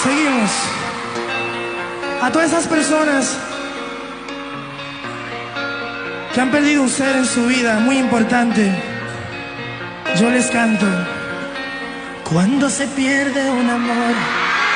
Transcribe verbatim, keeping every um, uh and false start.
Seguimos. A todas esas personas que han perdido un ser en su vida muy importante, yo les canto. Cuando se pierde un amor,